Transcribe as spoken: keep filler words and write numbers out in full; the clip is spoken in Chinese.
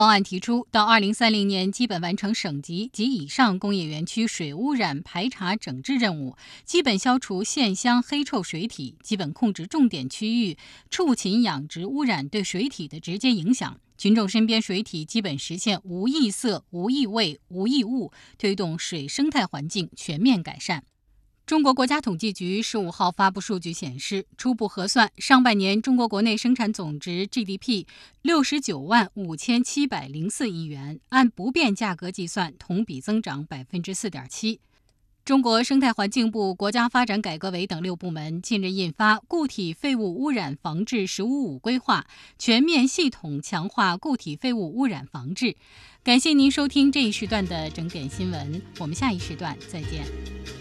方案提出，到二零三零年基本完成省级及以上工业园区水污染排查整治任务，基本消除县乡黑臭水体，基本控制重点区域畜禽养殖污染对水体的直接影响，群众身边水体基本实现无异色、无异味、无异物，推动水生态环境全面改善。中国国家统计局十五号发布数据显示，初步核算，上半年中国国内生产总值 G D P 六十九万五千七百零四亿元，按不变价格计算，同比增长 百分之四点七。中国生态环境部、国家发展改革委等六部门近日印发《固体废物污染防治“十五五”规划》，全面系统强化固体废物污染防治。感谢您收听这一时段的整点新闻，我们下一时段再见。